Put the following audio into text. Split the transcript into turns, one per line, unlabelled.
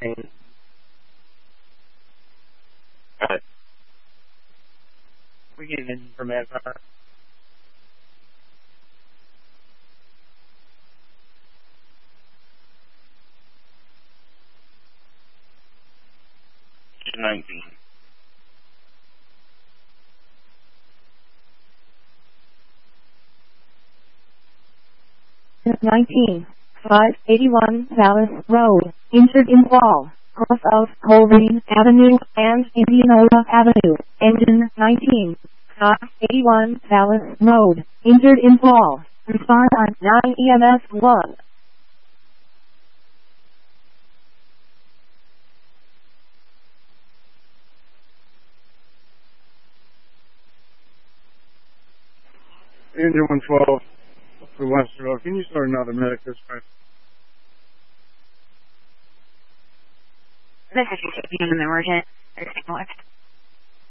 pain.
Right.
We getting in for manpower.
She's 19.
Unit 19, 581 Dallas Road, injured in fall, cross of Coleraine Avenue and Indianola Avenue. Engine 19, 581 Dallas Road, injured in fall. Respond on 9 EMS 1.
Engine 112 for Westerville. Can you start another medic this way?
This is an emergent.